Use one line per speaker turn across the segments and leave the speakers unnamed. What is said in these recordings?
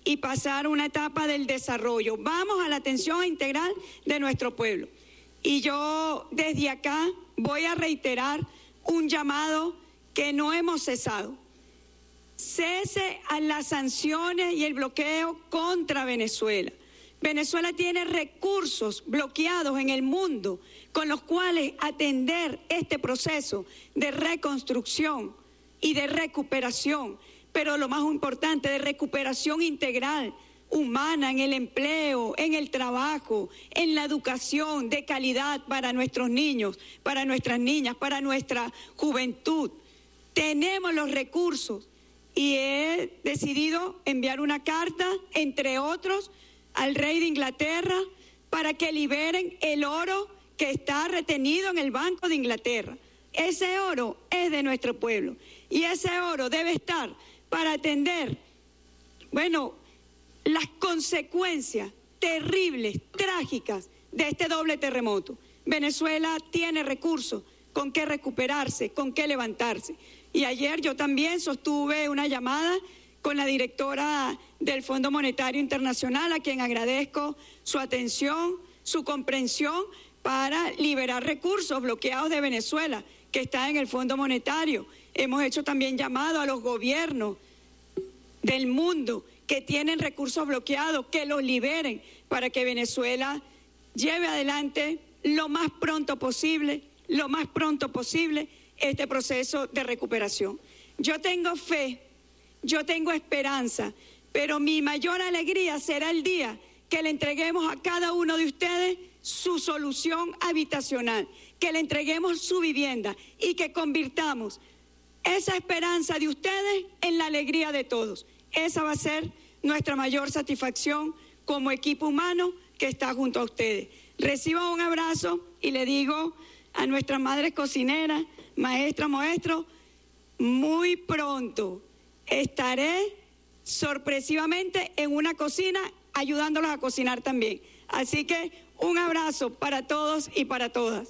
y pasar a una etapa del desarrollo. Vamos a la atención integral de nuestro pueblo. Y yo desde acá voy a reiterar un llamado que no hemos cesado. Cese a las sanciones y el bloqueo contra Venezuela. Venezuela tiene recursos bloqueados en el mundo con los cuales atender este proceso de reconstrucción y de recuperación, pero lo más importante, de recuperación integral, humana, en el empleo, en el trabajo, en la educación de calidad para nuestros niños, para nuestras niñas, para nuestra juventud. Tenemos los recursos y he decidido enviar una carta, entre otros, al rey de Inglaterra para que liberen el oro que está retenido en el Banco de Inglaterra. Ese oro es de nuestro pueblo y ese oro debe estar para atender, las consecuencias terribles, trágicas de este doble terremoto. Venezuela tiene recursos con qué recuperarse, con qué levantarse. Y ayer yo también sostuve una llamada con la directora del Fondo Monetario Internacional, a quien agradezco su atención, su comprensión para liberar recursos bloqueados de Venezuela, que está en el Fondo Monetario. Hemos hecho también llamado a los gobiernos del mundo que tienen recursos bloqueados, que los liberen para que Venezuela lleve adelante lo más pronto posible este proceso de recuperación. Yo tengo fe, yo tengo esperanza, pero mi mayor alegría será el día que le entreguemos a cada uno de ustedes su solución habitacional, que le entreguemos su vivienda y que convirtamos esa esperanza de ustedes en la alegría de todos. Esa va a ser nuestra mayor satisfacción como equipo humano que está junto a ustedes. Reciban un abrazo y le digo a nuestras madres cocineras, maestras, maestros, muy pronto estaré sorpresivamente en una cocina ayudándolos a cocinar también. Así que un abrazo para todos y para todas.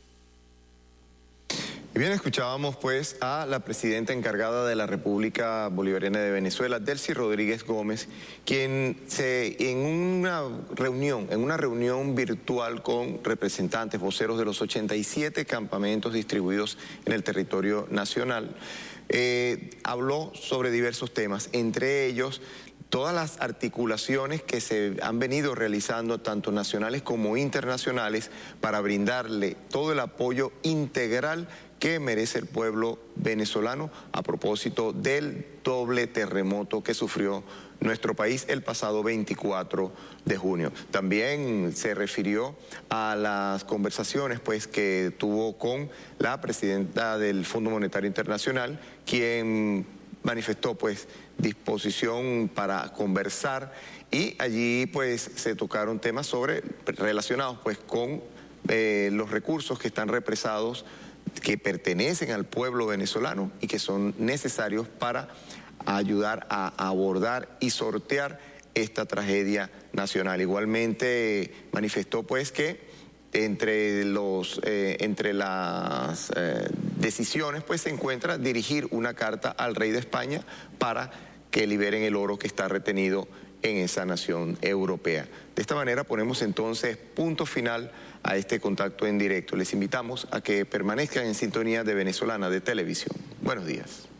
Y bien, escuchábamos pues a la presidenta encargada de la República Bolivariana de Venezuela, Delcy Rodríguez Gómez, quien en una reunión virtual con representantes, voceros de los 87 campamentos distribuidos en el territorio nacional, habló sobre diversos temas, entre ellos todas las articulaciones que se han venido realizando, tanto nacionales como internacionales, para brindarle todo el apoyo integral que merece el pueblo venezolano a propósito del doble terremoto que sufrió nuestro país el pasado 24 de junio. También se refirió a las conversaciones pues, que tuvo con la presidenta del Fondo Monetario Internacional, quien manifestó pues disposición para conversar, y allí pues se tocaron temas relacionados pues con los recursos que están represados, que pertenecen al pueblo venezolano y que son necesarios para ayudar a abordar y sortear esta tragedia nacional. Igualmente manifestó pues que entre las decisiones pues se encuentra dirigir una carta al rey de España para que liberen el oro que está retenido en esa nación europea. De esta manera ponemos entonces punto final a este contacto en directo. Les invitamos a que permanezcan en sintonía de Venezolana de Televisión. Buenos días.